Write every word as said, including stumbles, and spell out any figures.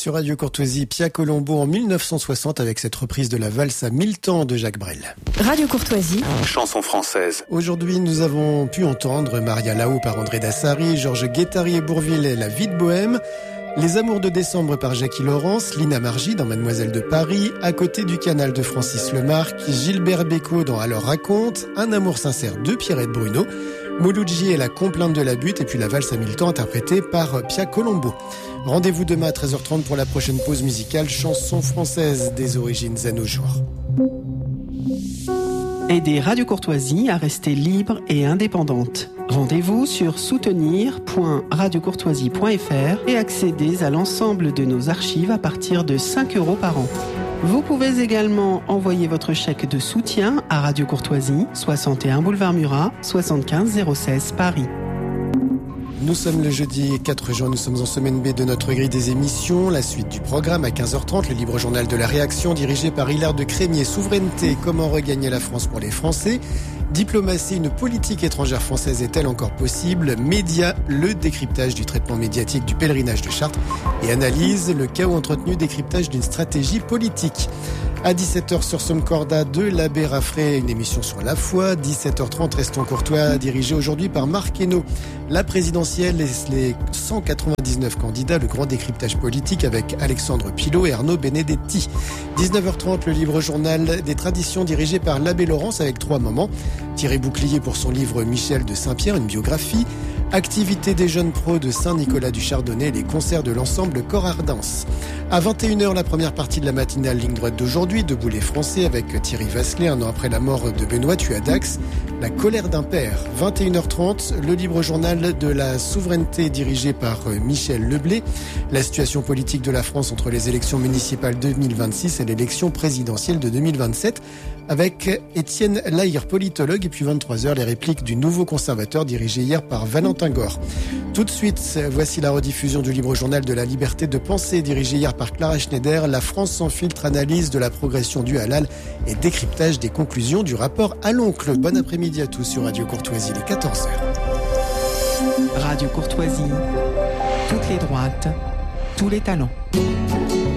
Sur Radio Courtoisie, Pia Colombo en mille neuf cent soixante avec cette reprise de la valse à mille temps de Jacques Brel. Radio Courtoisie, chanson française. Aujourd'hui, nous avons pu entendre Maria Lao par André Dassary, Georges Guettari et Bourvil et La vie de bohème, Les amours de décembre par Jackie Laurence, Lina Margy dans Mademoiselle de Paris, À côté du canal de Francis Lemarque, Gilbert Bécaud dans Alors raconte, Un amour sincère de Pierrette Bruno, Mouloudji et la complainte de la butte et puis la valse à mille temps interprétée par Pia Colombo. Rendez-vous demain à treize heures trente pour la prochaine pause musicale chanson française des origines à nos jours. Aidez Radio Courtoisie à rester libre et indépendante. Rendez-vous sur soutenir point radio courtoisie point f r et accédez à l'ensemble de nos archives à partir de cinq euros par an. Vous pouvez également envoyer votre chèque de soutien à Radio Courtoisie, soixante et un boulevard Murat, soixante-quinze zéro seize Paris. Nous sommes le jeudi quatre juin, nous sommes en semaine B de notre grille des émissions. La suite du programme à quinze heures trente, le libre journal de la réaction dirigé par Hilaire de Crémier. Souveraineté, comment regagner la France pour les Français. Diplomatie, une politique étrangère française est-elle encore possible? Médias, le décryptage du traitement médiatique du pèlerinage de Chartres. Et analyse, le chaos entretenu, décryptage d'une stratégie politique. À dix-sept heures sur Somme Corda de l'Abbé Raffray, une émission sur la foi. dix-sept heures trente, Restons Courtois, dirigé aujourd'hui par Marc Hainaut. La présidentielle et les cent quatre-vingt-dix-neuf candidats, le grand décryptage politique avec Alexandre Pilot et Arnaud Benedetti. dix-neuf heures trente, le livre journal des traditions dirigé par l'Abbé Laurence avec trois moments. Thierry Bouclier pour son livre Michel de Saint-Pierre, une biographie. Activité des jeunes pros de Saint-Nicolas du Chardonnay, les concerts de l'ensemble Corps Ardence. À vingt et une heures, la première partie de la matinale ligne droite d'aujourd'hui, Debout les Français avec Thierry Vasselet, un an après la mort de Benoît tué à Dax. La colère d'un père. vingt et une heures trente, le libre journal de la souveraineté dirigé par Michel Leblé. La situation politique de la France entre les élections municipales deux mille vingt-six et l'élection présidentielle de deux mille vingt-sept. Avec Étienne Lahire, politologue, et puis vingt-trois heures, les répliques du Nouveau Conservateur dirigé hier par Valentin Gore. Tout de suite, voici la rediffusion du libre journal de la liberté de penser dirigé hier par Clara Schneider. La France sans filtre, analyse de la progression du halal et décryptage des conclusions du rapport à l'oncle. Bon après-midi à tous sur Radio Courtoisie, les quatorze heures. Radio Courtoisie, toutes les droites, tous les talents.